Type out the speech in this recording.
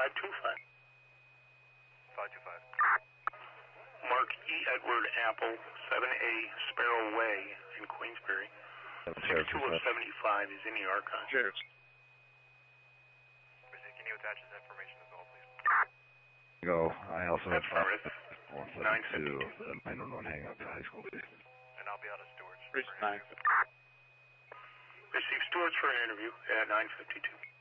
525. 525. Mark E. Edward Apple, 7A Sparrow Way in Queensbury. 62075 is in the archive. Sheriff's. Can you attach this information as well, please? Go. I also That's have Forrest. 172. I don't know, hang up to high school. And I'll be out of Stewart's. Bridge 9. Receive Stewart's for an interview at 9:52.